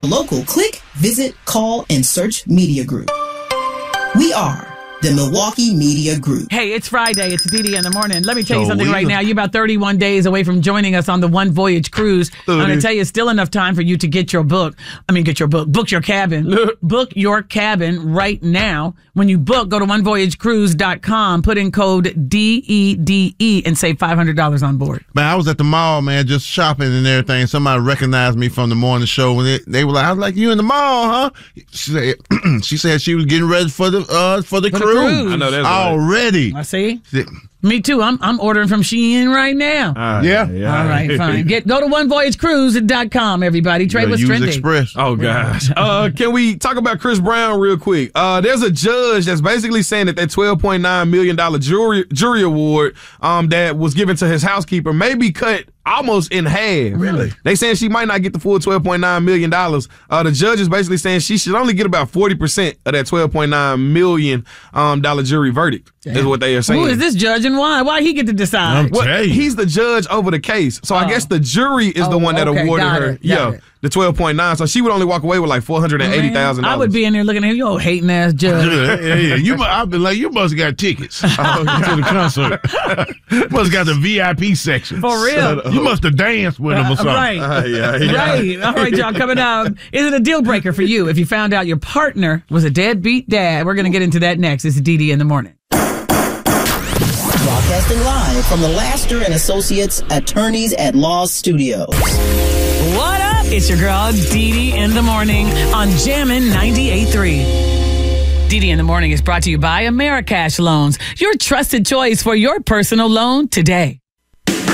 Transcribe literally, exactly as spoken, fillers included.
Local, click, visit, call, and search Media Group. We are the Milwaukee Media Group. Hey, it's Friday. It's D D in the morning. Let me tell you So something we- right now. You're about thirty-one days away from joining us on the One Voyage Cruise. I'm going to tell you, it's still enough time for you to get your book. I mean, get your book. Book your cabin. Book your cabin right now. When you book, go to one voyage cruise dot com, put in code D E D E, and save five hundred dollars on board. Man, I was at the mall, man, just shopping and everything. Somebody recognized me from the morning show. When they, they were like, I was like, you in the mall, huh? She said, she said she was getting ready for the uh, for the For the cruise. cruise. I know that's right. Already. I see. She- Me too. I'm I'm ordering from Shein right now. Ah, Yeah. All right, fine. Get Go to one voyage cruise dot com, everybody. Trade You what's use trending. Express. Oh, gosh. Uh, can we talk about Chris Brown real quick? Uh, there's a judge that's basically saying that that twelve point nine million dollars jury, jury award um, that was given to his housekeeper may be cut almost in half. Really? They saying she might not get the full twelve point nine million dollars. Uh, the judge is basically saying she should only get about forty percent of that twelve point nine million dollars um, dollar jury verdict. Damn. Is what they are saying. Who is this judge and why? Why he get to decide? Um, Well, Tell you. he's the judge over the case. So I Oh. guess the jury is the Oh, one that okay, awarded got her it, got yeah, it. the twelve point nine. So she would only walk away with like four hundred eighty thousand dollars. I would be in there looking at him, you old hating ass judge. Yeah, yeah, yeah. You, mu- I've been like, you must have got tickets to the concert. Must have got the V I P section. For real. You must have danced with him or something. Right. Uh, yeah, yeah. Right. All right, y'all, coming up. Is it a deal breaker for you if you found out your partner was a deadbeat dad? We're going to get into that next. It's D D in the morning. Broadcasting live from the Laster and Associates Attorneys at Law Studios. What up? It's your girl, D D in the morning on Jammin' ninety-eight point three. D D in the morning is brought to you by Americash Loans, your trusted choice for your personal loan today.